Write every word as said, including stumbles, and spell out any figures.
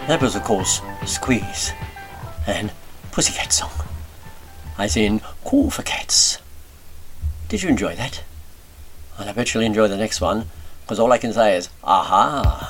That was, of course, Squeeze and Pussycat Song. I seen Cool for Cats. Did you enjoy that? Well, I bet you'll enjoy the next one, because all I can say is, aha!